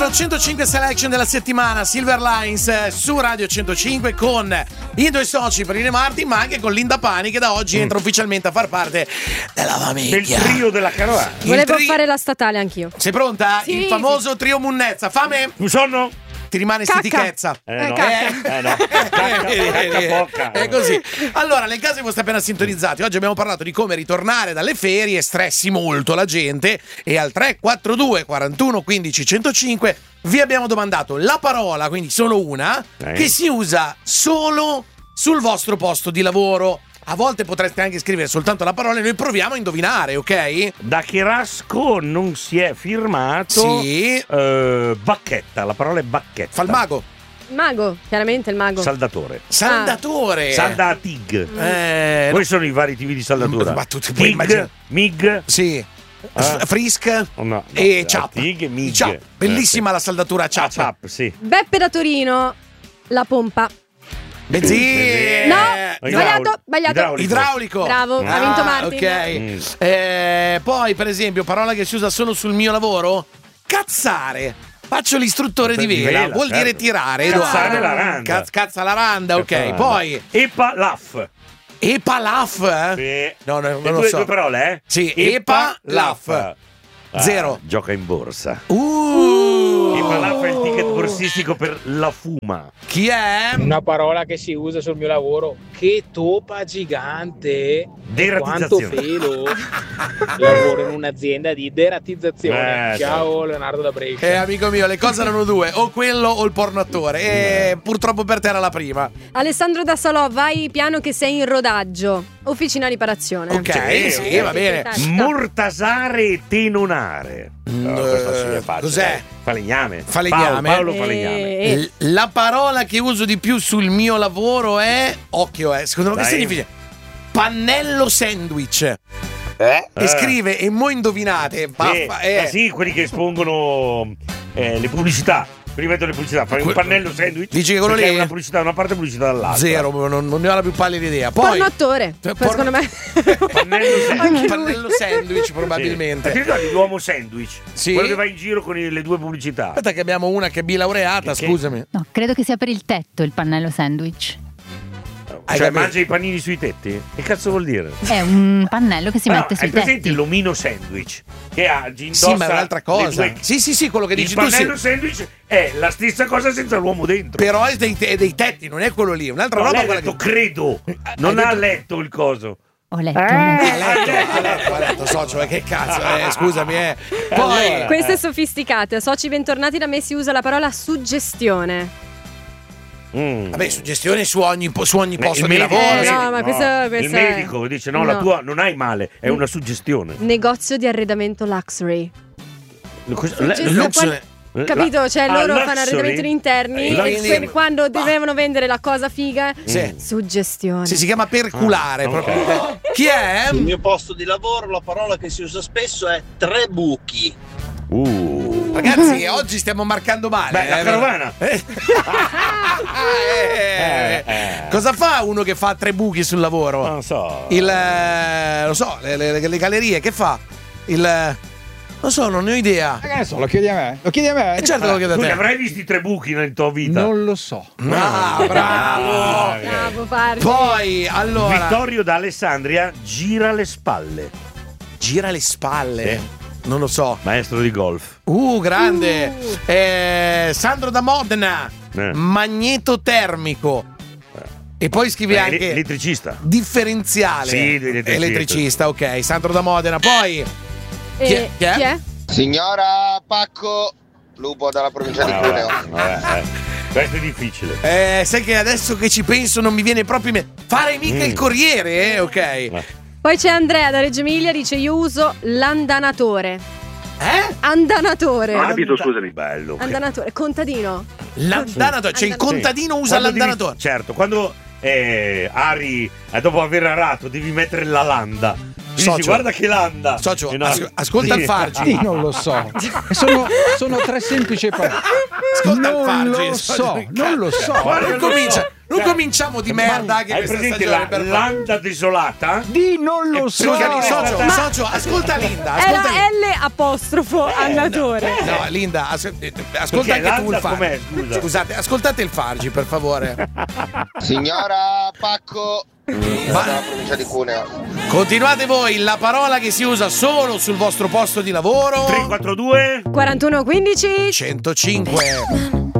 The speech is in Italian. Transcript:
nostro 105 selection della settimana, Silver Lines su Radio 105 con i due soci per Ine Martin, ma anche con Linda Pani che da oggi entra ufficialmente a far parte della famiglia. Del trio della carovana. Volevo fare la statale anch'io. Sei pronta? Sì, Il famoso trio Munnezza. Fame? Un sonno? Ti rimane Cacca. stitichezza. No. Cacca. No. Cacca bocca. È così. Allora, nel caso che foste appena sintonizzati, oggi abbiamo parlato di come ritornare dalle ferie, stressi molto la gente, e al 342 41 15 105 vi abbiamo domandato la parola, quindi solo una, che si usa solo sul vostro posto di lavoro. A volte potreste anche scrivere soltanto la parola e noi proviamo a indovinare, ok? Da Cherasco non si è firmato. Sì. Bacchetta, la parola è bacchetta. Fa il mago. Mago, chiaramente il mago. Saldatore. Saldatore. Saldatig. No. Quali sono i vari tipi di saldatura? Ma tu ti puoi Tig, immaginare. Mig. Sì. Frisk No, e Chap. Tig, Mig. Chap. Bellissima la saldatura Chap. Chap, sì. Beppe da Torino, la pompa. Benzina. No, sbagliato. Idraulico. Bravo, ha vinto Martin. Ok. Poi, per esempio, parola che si usa solo sul mio lavoro: cazzare. Faccio l'istruttore di vela, vuol dire tirare. Cazzare la randa. Cazza la randa, ok. Poi Epalaf. Epalaf? Sì. No, non Le lo due so. parole, eh? Sì, Epalaf. Zero. Gioca in borsa. Epalaf è il ticket borsistico per la fuma. Chi è? Una parola che si usa sul mio lavoro: che topa gigante. Quanto Deratizzazione. pelo. Lavoro in un'azienda di deratizzazione. Ciao, certo. Leonardo da Brescia. Amico mio, le cose erano due: o quello o il porno attore. E purtroppo per te era la prima. Alessandro da Salò, vai piano che sei in rodaggio. Officina riparazione. Ok, sì, va bene. Mortasare e tenonare. Questo sì è facile. Cos'è? Falegname. Falegname. Paolo Falegname. La parola che uso di più sul mio lavoro è, occhio, secondo me che significa? Pannello sandwich. E scrive, e mo indovinate. Sì, quelli che espongono le pubblicità. Rimetto le pubblicità, fai un pannello sandwich. Dici che quello lì è una pubblicità da una parte e pubblicità dall'altra. Zero, non ne ho la più pallida idea. Poi Porno attore. Secondo me. Pannello sandwich probabilmente. Ti ricordi l'uomo sandwich? Sì. Quello che va in giro con le due pubblicità. Aspetta che abbiamo una che è bilaureata, scusami. No, credo che sia per il tetto il pannello sandwich. Cioè mangia i panini sui tetti? Che cazzo vuol dire? È un pannello che si mette sui tetti. Hai presente tetti. l'omino sandwich? Che ha indossa Sì, ma è un'altra cosa. Sì, quello che dici tu. Il pannello sandwich è la stessa cosa senza l'uomo dentro. Però è dei tetti, non è quello lì. Un'altra roba. Lei ha detto, credo. Non ha letto il coso. Ho letto. Ha letto, socio, che cazzo, scusami, Poi Queste è sofisticate. Soci bentornati, da me si usa la parola suggestione. Vabbè, suggestione su ogni posto di lavoro. No, ma questa il medico dice no, la tua non hai male, è una suggestione. Negozio di arredamento luxury. Luxury. Capito? Cioè loro fanno luxury? arredamenti interni e quando dovevano vendere la cosa figa, suggestione. Sì, si chiama perculare proprio. Chi è? Sul mio posto di lavoro la parola che si usa spesso è tre buchi. Ragazzi, oggi stiamo marcando male. Beh, la carovana. Cosa fa uno che fa tre buchi sul lavoro? Non so. Le gallerie, che fa? Non so, non ne ho idea. Adesso lo chiedi a me. Certo che lo chiedo a Tu ne te. avrai visti tre buchi nella tua vita? Non lo so. Bravo. Bravo, Pardi. Poi, allora, Vittorio da Alessandria gira le spalle. gira le spalle. Sì. Non lo so. Maestro di golf. Grande. Sandro da Modena. Magneto termico. E poi scrive anche elettricista. Differenziale. Sì, elettricista, ok. Sandro da Modena. Poi chi è? Signora Pacco, lupo dalla provincia di Cuneo. Questo è difficile. Sai che adesso che ci penso non mi viene proprio fare mica il corriere, ok. Poi c'è Andrea da Reggio Emilia, dice io uso l'andanatore. Andanatore. Non ho capito, scusami. Bello. Andanatore, contadino. L'andanatore, cioè il contadino usa l'andanatore. Certo, quando ari, dopo aver arato, devi mettere la landa. Dici, guarda che landa. Socio, ascolta il Fargi. Io non lo so. Sono tre semplici parole. Ascolta il Fargi. Non lo so. Non non cominciamo di merda anche hai questa presente stagione la landa desolata? Non lo so. Socio, ascolta Linda. Era L''annatore. No, Linda, ascolta Perché anche tu il Landa com'è, Fargi. scusa? Scusate, ascoltate il Fargi, per favore. Signora Pacco, dalla provincia di Cuneo. Continuate voi, la parola che si usa solo sul vostro posto di lavoro. 342 41 15 105.